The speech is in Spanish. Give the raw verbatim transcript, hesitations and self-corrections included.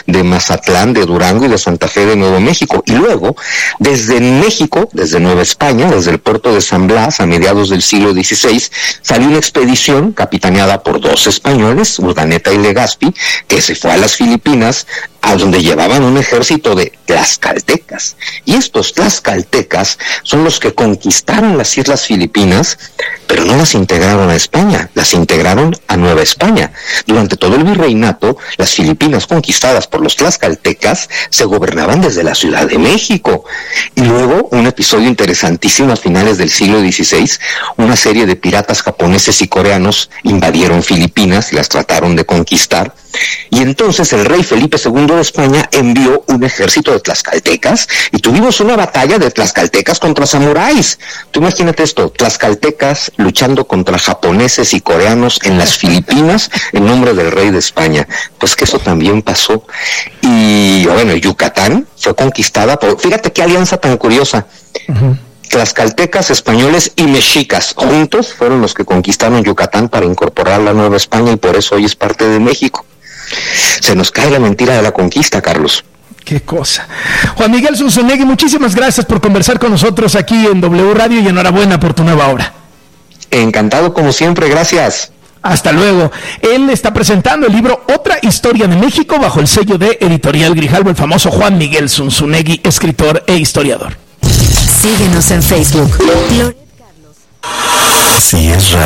de Mazatlán, de Durango y de Santa Fe de Nuevo México. Y luego, desde México, desde Nueva España, desde el puerto de San Blas, a mediados del siglo dieciséis, salió una expedición capitaneada por dos españoles, Urdaneta y Legazpi, que se fue a las Filipinas, a donde llevaban un ejército de tlaxcaltecas. Y estos tlaxcaltecas son los que conquistaron las islas Filipinas, pero no las integraron a España, las integraron a Nueva España. Durante todo el virreinato, las Filipinas conquistadas por los tlaxcaltecas se gobernaban desde la Ciudad de México. Y luego, un episodio interesantísimo a finales del siglo dieciséis, una serie de piratas japoneses y coreanos invadieron Filipinas y las trataron de conquistar. Y entonces el rey Felipe segundo de España envió un ejército de tlaxcaltecas y tuvimos una batalla de tlaxcaltecas contra samuráis. Tú imagínate esto, tlaxcaltecas luchando contra japoneses y coreanos en las Filipinas en nombre del rey de España. Pues que eso también pasó. Y bueno, Yucatán fue conquistada por, fíjate qué alianza tan curiosa. Uh-huh. Tlaxcaltecas, españoles y mexicas juntos fueron los que conquistaron Yucatán para incorporar la Nueva España y por eso hoy es parte de México. Se nos cae la mentira de la conquista, Carlos. Qué cosa. Juan Miguel Zunzunegui, muchísimas gracias por conversar con nosotros aquí en W Radio y enhorabuena por tu nueva obra. Encantado como siempre, gracias. Hasta luego. Él está presentando el libro Otra Historia de México bajo el sello de Editorial Grijalbo, el famoso Juan Miguel Zunzunegui, escritor e historiador. Síguenos en Facebook. Si es radio.